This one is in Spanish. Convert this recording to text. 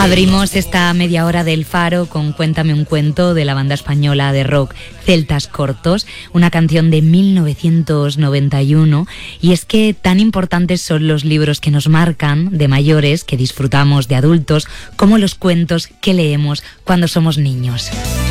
Abrimos esta media hora del Faro con Cuéntame un cuento de la banda española de rock Celtas Cortos, una canción de 1991, y es que tan importantes son los libros que nos marcan de mayores, que disfrutamos de adultos, como los cuentos que leemos cuando somos niños.